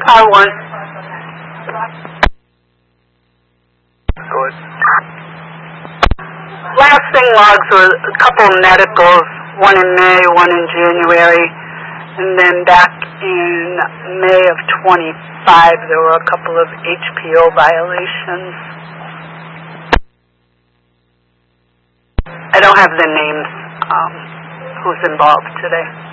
Car 1. Good. Last thing logs were a couple medicals, one in May, one in January, and then back in May of 25 there were a couple of HPO violations. I don't have the names, who's involved today.